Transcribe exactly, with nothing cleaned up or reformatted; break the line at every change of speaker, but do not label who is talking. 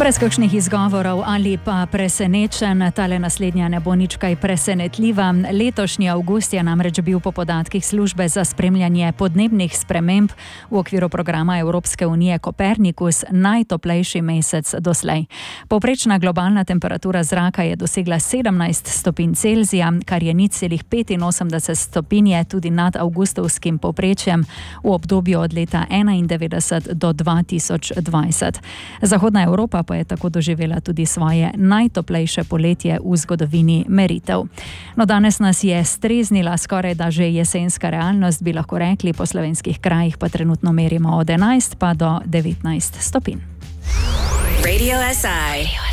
Brez kakšnih izgovorov ali pa presenečen, tale naslednja ne bo nič kaj presenetljiva. Letošnji avgust je namreč bil po podatkih službe za spremljanje podnebnih sprememb v okviru programa Evropske unije Copernicus najtoplejši mesec doslej. Povprečna globalna temperatura zraka je dosegla sedemnajst stopinj Celzija, kar je nič celih petinosemdeset stopinje tudi nad avgustovskim povprečjem v obdobju od leta enaindevetdeset do dva tisoč dvajset. Zahodna Evropa pa je tako doživela tudi svoje najtoplejše poletje v zgodovini meritev. No, danes nas je streznila skoraj da že jesenska realnost, bi lahko rekli, po slovenskih krajih pa trenutno merimo od enajst pa do devetnajst stopinj.
Radio S I.